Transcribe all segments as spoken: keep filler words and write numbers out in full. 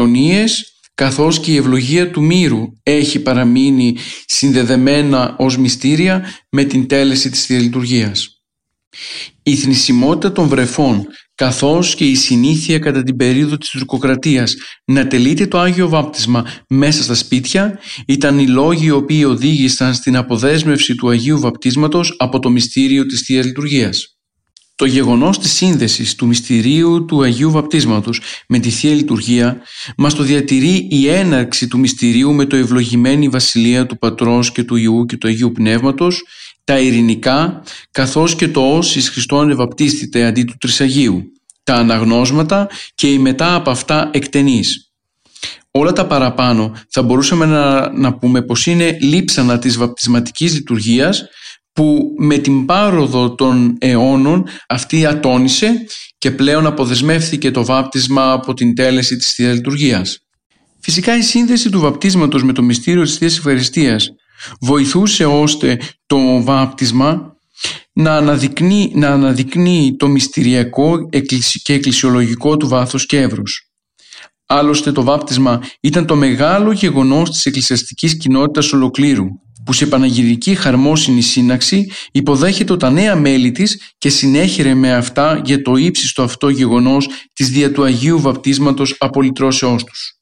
αιωνίες, καθώς και η ευλογία του μύρου έχει παραμείνει συνδεδεμένα ως μυστήρια με την τέλεση της Θείας Λειτουργίας. Η θνησιμότητα των βρεφών, καθώς και η συνήθεια κατά την περίοδο της τουρκοκρατίας να τελείται το Άγιο Βάπτισμα μέσα στα σπίτια, ήταν οι λόγοι οι οποίοι οδήγησαν στην αποδέσμευση του Αγίου Βαπτίσματος από το μυστήριο της Θείας Λειτουργίας. Το γεγονός της σύνδεσης του μυστηρίου του Αγίου Βαπτίσματος με τη Θεία Λειτουργία μας το διατηρεί η έναρξη του μυστηρίου με το ευλογημένη βασιλεία του Πατρός και του Υιού και του Αγίου Πνεύματος, τα ειρηνικά, καθώς και το όσις Χριστόν ευαπτίστηται αντί του Τρισαγίου, τα αναγνώσματα και οι μετά από αυτά εκτενείς. Όλα τα παραπάνω θα μπορούσαμε να, να πούμε πως είναι λείψανα της βαπτισματικής λειτουργίας, που με την πάροδο των αιώνων αυτή ατώνησε και πλέον αποδεσμεύθηκε το βάπτισμα από την τέλεση της Θείας Λειτουργίας. Φυσικά η σύνδεση του βαπτίσματος με το μυστήριο της Θείας Ευχαριστίας βοηθούσε ώστε το βάπτισμα να αναδεικνύει, να αναδεικνύει το μυστηριακό και εκκλησιολογικό του βάθος και εύρος. Άλλωστε το βάπτισμα ήταν το μεγάλο γεγονός της εκκλησιαστικής κοινότητας ολοκλήρου, που σε παναγυρική χαρμόσυνη σύναξη υποδέχεται τα νέα μέλη της και συνέχιρε με αυτά για το ύψιστο αυτό γεγονός της δια του Αγίου Βαπτίσματος απολυτρώσεώς τους.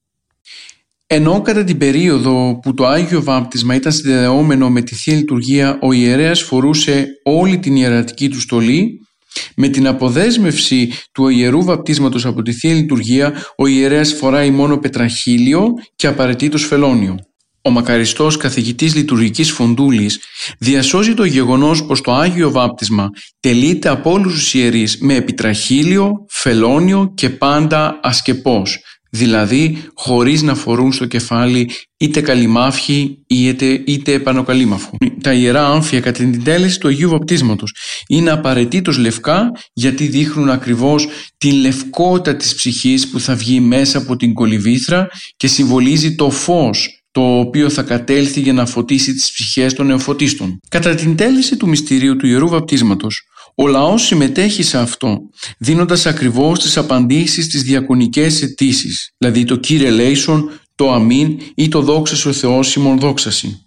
Ενώ κατά την περίοδο που το Άγιο Βάπτισμα ήταν συνδεδεόμενο με τη Θεία Λειτουργία, ο ιερέας φορούσε όλη την ιερατική του στολή, με την αποδέσμευση του Ιερού Βαπτίσματος από τη Θεία Λειτουργία, ο ιερέας φοράει μόνο πετραχύλιο και απαραίτητος φελόνιο. Ο μακαριστός καθηγητής λειτουργικής Φοντούλης διασώζει το γεγονός πως το Άγιο Βάπτισμα τελείται από όλους τους ιερείς με επιτραχύλιο, φελόνιο και πάντα ασκεπώς, δηλαδή χωρίς να φορούν στο κεφάλι είτε καλυμάφχη είτε, είτε επανοκαλύμαφο. Τα ιερά άμφια κατά την τέλεση του Αγίου Βαπτίσματος είναι απαραίτητος λευκά, γιατί δείχνουν ακριβώς την λευκότητα της ψυχής που θα βγει μέσα από την κολυβήθρα και συμβολίζει το φως το οποίο θα κατέλθει για να φωτίσει τις ψυχές των νεοφωτίστων. Κατά την τέλεση του μυστηρίου του Ιερού Βαπτίσματος, ο λαός συμμετέχει σε αυτό, δίνοντας ακριβώς τις απαντήσεις στις διακονικές αιτήσεις, δηλαδή το Κύριε ελέησον, το Αμήν ή το Δόξα ο Θεός ημών δόξαση.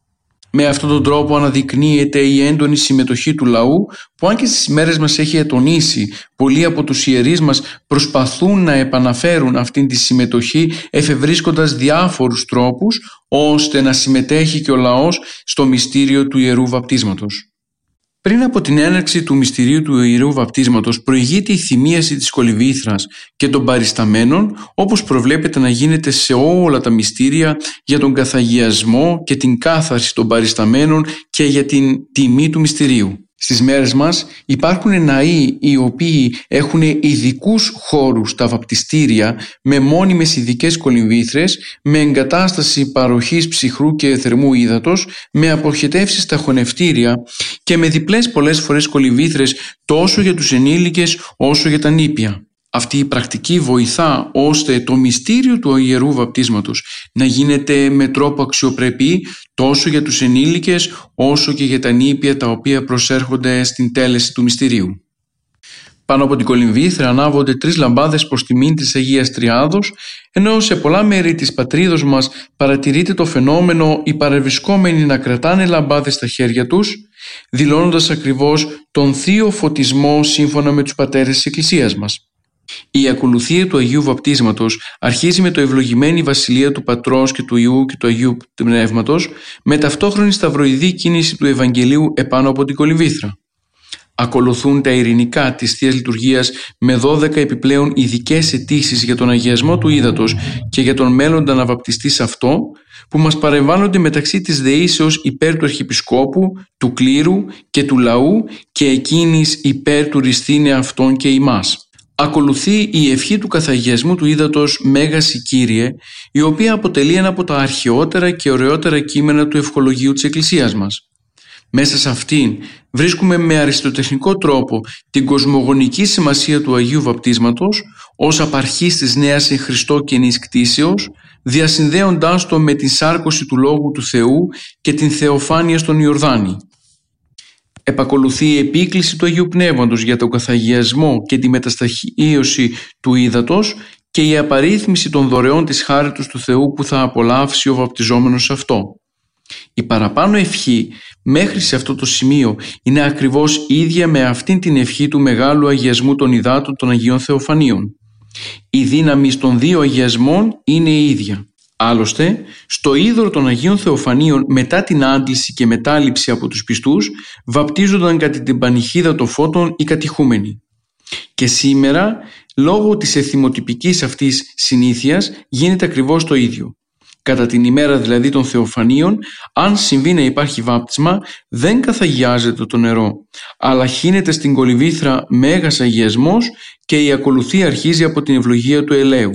Με αυτόν τον τρόπο αναδεικνύεται η έντονη συμμετοχή του λαού, που αν και στις μέρες μας έχει ατονίσει, πολλοί από τους ιερείς μας προσπαθούν να επαναφέρουν αυτήν τη συμμετοχή εφευρίσκοντας διάφορους τρόπους ώστε να συμμετέχει και ο λαός στο μυστήριο του Ιερού Βαπτίσματος. Πριν από την έναρξη του μυστηρίου του Ιερού Βαπτίσματος προηγείται η θυμίαση της κολυβήθρας και των παρισταμένων, όπως προβλέπεται να γίνεται σε όλα τα μυστήρια για τον καθαγιασμό και την κάθαρση των παρισταμένων και για την τιμή του μυστηρίου. Στις μέρες μας υπάρχουν ναοί οι οποίοι έχουν ειδικούς χώρους, τα βαπτιστήρια, με μόνιμες ειδικές κολυμβήθρες, με εγκατάσταση παροχής ψυχρού και θερμού ύδατος, με αποχετεύσεις στα χωνευτήρια και με διπλές πολλές φορές κολυμβήθρες τόσο για τους ενήλικες όσο για τα νήπια. Αυτή η πρακτική βοηθά ώστε το μυστήριο του Ιερού Βαπτίσματος να γίνεται με τρόπο αξιοπρεπή τόσο για τους ενήλικες όσο και για τα νήπια τα οποία προσέρχονται στην τέλεση του μυστηρίου. Πάνω από την κολυμβήθρα ανάβονται τρεις λαμπάδες προς τιμήν της Αγίας Τριάδος, ενώ σε πολλά μέρη της πατρίδος μας παρατηρείται το φαινόμενο οι παρευρισκόμενοι να κρατάνε λαμπάδες στα χέρια τους, δηλώνοντας ακριβώς τον θείο φωτισμό σύμφωνα με τους πατέρες της Εκκλησίας μας. Η ακολουθία του Αγίου Βαπτίσματος αρχίζει με το ευλογημένη βασιλεία του Πατρός και του Υιού και του Αγίου Πνεύματος, με ταυτόχρονη σταυροειδή κίνηση του Ευαγγελίου επάνω από την κολυμβήθρα. Ακολουθούν τα ειρηνικά της Θείας Λειτουργίας με δώδεκα επιπλέον ειδικές αιτήσεις για τον αγιασμό του ύδατος και για τον μέλλοντα να βαπτιστεί σε αυτό, που μας παρεμβάλλονται μεταξύ της δεήσεως υπέρ του Αρχιεπισκόπου, του κλήρου και του λαού και εκείνης υπέρ του ρησθήνε αυτών και ημάς. Ακολουθεί η ευχή του καθαγιασμού του ύδατος «Μέγας Κύριε», η οποία αποτελεί ένα από τα αρχαιότερα και ωραιότερα κείμενα του ευχολογίου της Εκκλησίας μας. Μέσα σε αυτήν βρίσκουμε με αριστοτεχνικό τρόπο την κοσμογονική σημασία του Αγίου Βαπτίσματος ως απαρχής της νέας εν Χριστώ καινής κτήσεως, διασυνδέοντάς το με την σάρκωση του Λόγου του Θεού και την θεοφάνεια στον Ιορδάνη. Επακολουθεί η επίκληση του Αγίου Πνεύματος για τον καθαγιασμό και τη μετασταχίωση του ύδατος και η απαρίθμηση των δωρεών της χάριτος του Θεού που θα απολαύσει ο βαπτιζόμενος αυτό. Η παραπάνω ευχή μέχρι σε αυτό το σημείο είναι ακριβώς ίδια με αυτήν την ευχή του μεγάλου αγιασμού των υδάτων των Αγίων Θεοφανίων. Η δύναμη των δύο αγιασμών είναι η ίδια. Άλλωστε, στο είδωρο των Αγίων Θεοφανίων μετά την άντληση και μετάληψη από τους πιστούς βαπτίζονταν κατά την πανηχίδα των φώτων οι κατηχούμενοι. Και σήμερα, λόγω της εθιμοτυπικής αυτής συνήθειας, γίνεται ακριβώς το ίδιο. Κατά την ημέρα δηλαδή των Θεοφανίων, αν συμβεί να υπάρχει βάπτισμα, δεν καθαγιάζεται το νερό, αλλά χύνεται στην κολυβήθρα μέγας αγιασμός και η ακολουθία αρχίζει από την ευλογία του ελαίου.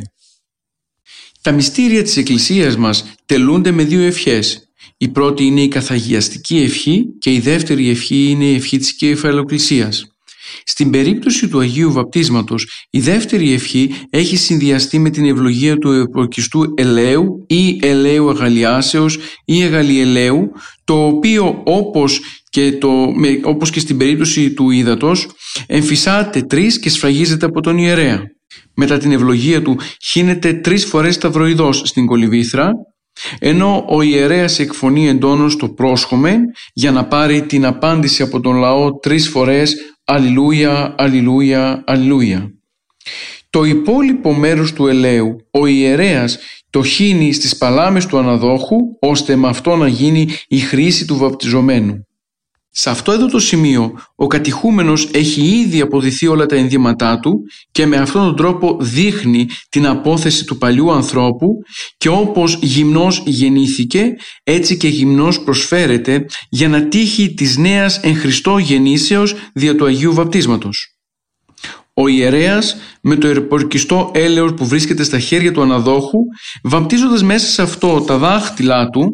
Τα μυστήρια της Εκκλησίας μας τελούνται με δύο ευχές. Η πρώτη είναι η καθαγιαστική ευχή και η δεύτερη ευχή είναι η ευχή της κεφαλοκλησίας. Στην περίπτωση του Αγίου Βαπτίσματος, η δεύτερη ευχή έχει συνδυαστεί με την ευλογία του επορκιστού ελαίου ή ελαίου αγαλιάσεως ή αγαλιελαίου, το οποίο όπως και, το, με, όπως και στην περίπτωση του ύδατος εμφυσάται τρεις και σφραγίζεται από τον ιερέα. Μετά την ευλογία του χύνεται τρεις φορές σταυροειδώς στην κολυβήθρα, ενώ ο ιερέας εκφωνεί εντόνως το πρόσχομεν για να πάρει την απάντηση από τον λαό τρεις φορές «Αλληλούια, Αλληλούια, Αλληλούια». Το υπόλοιπο μέρος του ελαίου ο ιερέας το χύνει στις παλάμες του αναδόχου, ώστε με αυτό να γίνει η χρήση του βαπτιζομένου. Σε αυτό εδώ το σημείο ο κατηχούμενος έχει ήδη αποδειθεί όλα τα ενδύματά του και με αυτόν τον τρόπο δείχνει την απόθεση του παλιού ανθρώπου και όπως γυμνός γεννήθηκε, έτσι και γυμνός προσφέρεται για να τύχει της νέας εν Χριστώ γεννήσεως δια του Αγίου Βαπτίσματος. Ο ιερέας με το επορκιστό έλεος που βρίσκεται στα χέρια του αναδόχου, βαπτίζοντας μέσα σε αυτό τα δάχτυλά του,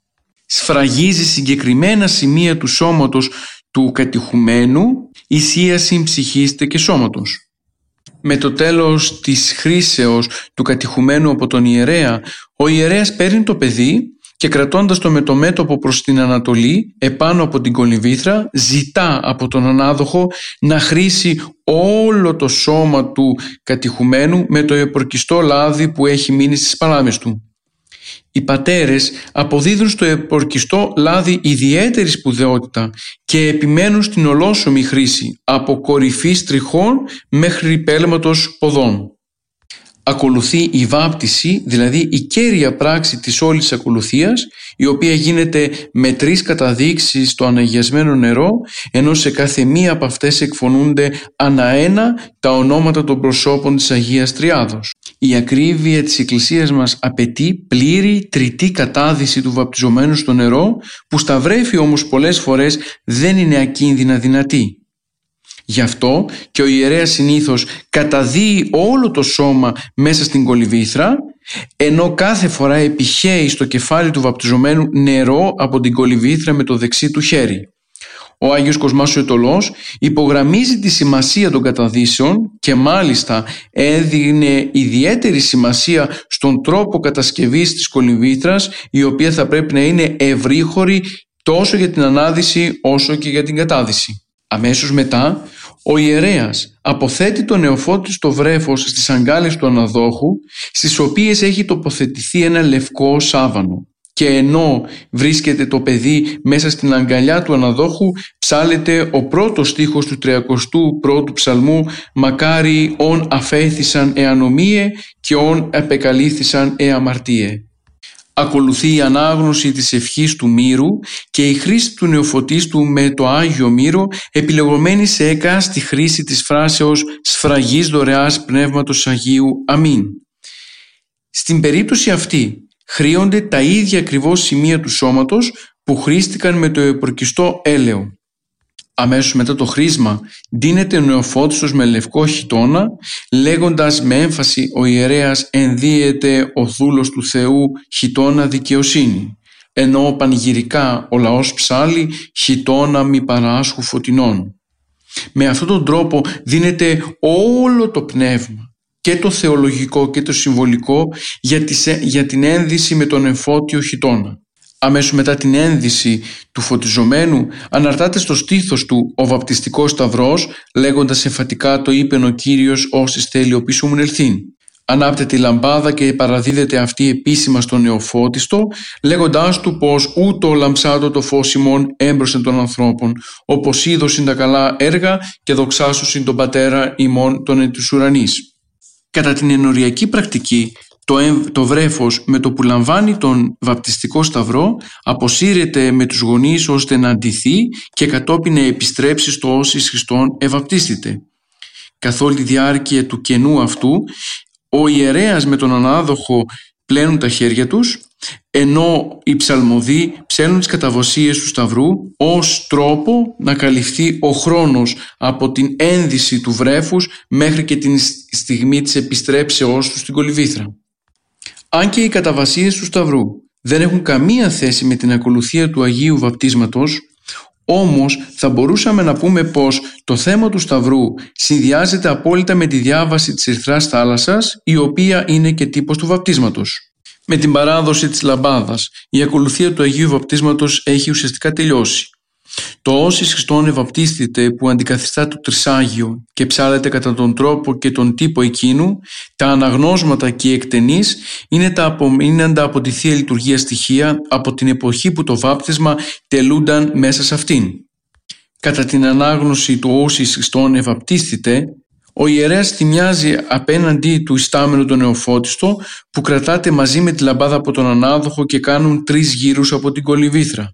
σφραγίζει συγκεκριμένα σημεία του σώματος του κατηχουμένου, ισίαση ψυχής και σώματος. Με το τέλος της χρήσεως του κατηχουμένου από τον ιερέα, ο ιερέας παίρνει το παιδί και κρατώντας το με το μέτωπο προς την Ανατολή, επάνω από την κολυβήθρα, ζητά από τον ανάδοχο να χρήσει όλο το σώμα του κατηχουμένου με το επορκιστό λάδι που έχει μείνει στις παλάμες του. Οι πατέρες αποδίδουν στο επορκιστό λάδι ιδιαίτερη σπουδαιότητα και επιμένουν στην ολόσωμη χρήση από κορυφής τριχών μέχρι πέλματος ποδών. Ακολουθεί η βάπτιση, δηλαδή η κέρια πράξη της όλης ακολουθίας, η οποία γίνεται με τρεις καταδείξεις στο αναγιασμένο νερό, ενώ σε κάθε μία από αυτές εκφωνούνται αναένα τα ονόματα των προσώπων της Αγίας Τριάδος. Η ακρίβεια της Εκκλησίας μας απαιτεί πλήρη τριτή κατάδυση του βαπτιζομένου στο νερό, που στα βρέφη όμως πολλές φορές δεν είναι ακίνδυνα δυνατή. Γι' αυτό και ο ιερέας συνήθως καταδύει όλο το σώμα μέσα στην κολυβήθρα, ενώ κάθε φορά επιχέει στο κεφάλι του βαπτιζομένου νερό από την κολυβήθρα με το δεξί του χέρι. Ο Άγιος Κοσμάς ο Αιτωλός υπογραμμίζει τη σημασία των καταδύσεων και μάλιστα έδινε ιδιαίτερη σημασία στον τρόπο κατασκευής της κολυβήθρας, η οποία θα πρέπει να είναι ευρύχωρη τόσο για την ανάδυση όσο και για την κατάδυση. Αμέσως μετά, ο ιερέας αποθέτει το νεοφώτη στο βρέφος στις αγκάλες του αναδόχου, στις οποίες έχει τοποθετηθεί ένα λευκό σάβανο. Και ενώ βρίσκεται το παιδί μέσα στην αγκαλιά του αναδόχου, ψάλλεται ο πρώτος στίχος του τριακοστού πρώτου ψαλμού «Μακάρι ον αφέθησαν εανομίε και ον επεκαλύθησαν εαμαρτίε». Ακολουθεί η ανάγνωση της ευχής του μύρου και η χρήση του νεοφωτίστου με το Άγιο Μύρο, επιλεγωμένη σε εκάστη χρήση της φράσεως «Σφραγής δωρεάς Πνεύματος Αγίου. Αμήν». Στην περίπτωση αυτή χρήονται τα ίδια ακριβώς σημεία του σώματος που χρήστηκαν με το επορκιστό έλαιο. Αμέσως μετά το χρήσμα ντύνεται ο νεοφώτιστος με λευκό χιτώνα, λέγοντας με έμφαση ο ιερέας «ενδύεται ο δούλος του Θεού χιτώνα δικαιοσύνη», ενώ πανηγυρικά ο λαός ψάλλει «χιτώνα μη παράσχου φωτεινών». Με αυτόν τον τρόπο δίνεται όλο το πνεύμα, και το θεολογικό και το συμβολικό, για, τις, για την ένδυση με τον εμφώτιο χιτώνα. Αμέσως μετά την ένδυση του φωτιζομένου αναρτάται στο στήθος του ο βαπτιστικός σταυρός, λέγοντας εμφατικά «το είπεν ο Κύριος όσης θέλει ο πίσω μου ελθύν». Ανάπτεται η λαμπάδα και παραδίδεται αυτή επίσημα στον νεοφώτιστο, λέγοντάς του πως ούτω λαμψάτο το φως ημών έμπροσθεν των ανθρώπων, όπως είδωσιν τα καλά έργα και δοξάσουσιν τον πατέρα ημών των εν τους ουρανείς. Κατά την ενοριακή πρακτική, το, εμ, το βρέφος με το που λαμβάνει τον βαπτιστικό σταυρό αποσύρεται με τους γονείς ώστε να αντιθεί και κατόπιν να επιστρέψει στο όσις Χριστόν ευαπτίστηται. Καθ' όλη τη διάρκεια του κενού αυτού, ο ιερέας με τον ανάδοχο πλένουν τα χέρια τους, ενώ οι ψαλμοδοί ψέλνουν τις καταβοσίες του σταυρού ως τρόπο να καλυφθεί ο χρόνος από την ένδυση του βρέφους μέχρι και την στιγμή της επιστρέψεώς του στην κολυμβήθρα. Αν και οι καταβασίες του σταυρού δεν έχουν καμία θέση με την ακολουθία του Αγίου Βαπτίσματος, όμως θα μπορούσαμε να πούμε πως το θέμα του σταυρού συνδυάζεται απόλυτα με τη διάβαση της Ερυθράς θάλασσας, η οποία είναι και τύπος του βαπτίσματος. Με την παράδοση της λαμπάδας, η ακολουθία του Αγίου Βαπτίσματος έχει ουσιαστικά τελειώσει. Το όσις Χριστόν ευαπτίστηται που αντικαθιστά το Τρισάγιο και ψάλλεται κατά τον τρόπο και τον τύπο εκείνου, τα αναγνώσματα και οι εκτενείς είναι τα απομείναντα από τη Θεία Λειτουργία στοιχεία από την εποχή που το βάπτισμα τελούνταν μέσα σε αυτήν. Κατά την ανάγνωση του όσις Χριστόν ευαπτίστηται, ο ιερέας θυμιάζει απέναντι του ιστάμενου τον νεοφώτιστο που κρατάται μαζί με τη λαμπάδα από τον ανάδοχο και κάνουν τρεις γύρους από την κολυμβήθρα.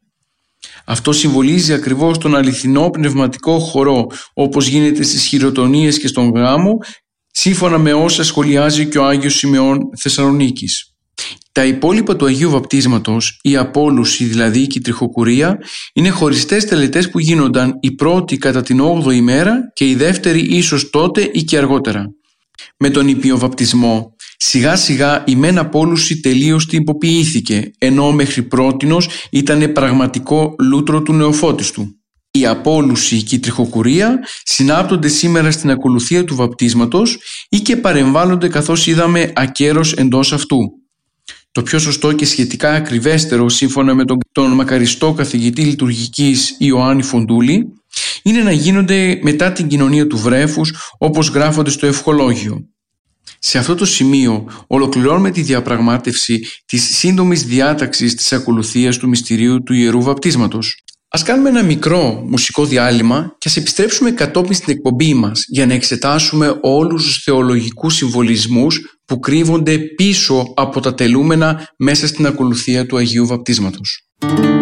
Αυτό συμβολίζει ακριβώς τον αληθινό πνευματικό χορό, όπως γίνεται στις χειροτονίες και στον γάμο, σύμφωνα με όσα σχολιάζει και ο Άγιος Σημεών Θεσσαλονίκης. Τα υπόλοιπα του Αγίου Βαπτίσματος, η απόλουση δηλαδή και η τριχοκουρία, είναι χωριστές τελετές που γίνονταν η πρώτη κατά την όγδοη ημέρα και η δεύτερη ίσως τότε ή και αργότερα. Με τον υπιοβαπτισμό, σιγά σιγά η μεν απόλουση τελείως τυποποιήθηκε, ενώ μέχρι πρότινος ήταν πραγματικό λούτρο του νεοφώτιστου. Η απόλουση και η τριχοκουρία συνάπτονται σήμερα στην ακολουθία του βαπτίσματος ή και παρεμβάλλονται καθώς είδαμε ακέρος εντός αυτού. Το πιο σωστό και σχετικά ακριβέστερο, σύμφωνα με τον, τον μακαριστό καθηγητή λειτουργικής Ιωάννη Φοντούλη, είναι να γίνονται μετά την κοινωνία του βρέφους, όπως γράφονται στο ευχολόγιο. Σε αυτό το σημείο ολοκληρώνουμε τη διαπραγμάτευση της σύντομης διάταξης της ακολουθίας του μυστηρίου του Ιερού Βαπτίσματος. Ας κάνουμε ένα μικρό μουσικό διάλειμμα και ας επιστρέψουμε κατόπιν στην εκπομπή μας για να εξετάσουμε όλους τους θεολογικούς συμβολισμούς που κρύβονται πίσω από τα τελούμενα μέσα στην ακολουθία του Αγίου Βαπτίσματος.